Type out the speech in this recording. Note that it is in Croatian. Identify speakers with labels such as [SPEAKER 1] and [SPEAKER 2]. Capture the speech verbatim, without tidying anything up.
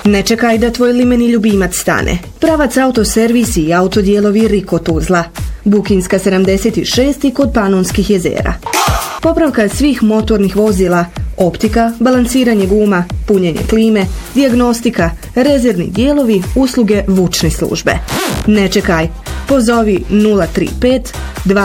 [SPEAKER 1] Ne čekaj da tvoj limeni ljubimac stane. Pravac autoservis i autodijelovi Riko Tuzla. Bukinska sedamdeset šest kod Panonskih jezera. Popravka svih motornih vozila, optika, balansiranje guma, punjenje klime, dijagnostika, rezervni dijelovi, usluge vučne službe. Ne čekaj, pozovi nula tri pet dva